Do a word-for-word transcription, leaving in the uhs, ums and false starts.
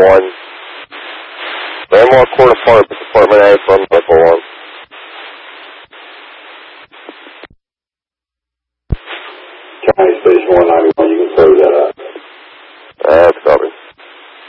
one. Landmark Court Apartment, Department A from Medical One. County Station one ninety-one, you can close that up. That's covered.